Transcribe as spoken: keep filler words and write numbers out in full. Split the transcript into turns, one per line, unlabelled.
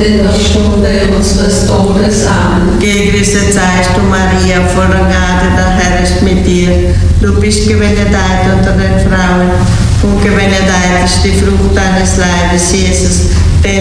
in der Stunde unseres Todes. Amen.
Gegrüßet seist du, Maria, voller Gnade, der Herr ist mit dir. Du bist gebenedeit unter den Frauen und gebenedeit ist die Frucht deines Leibes, Jesus, der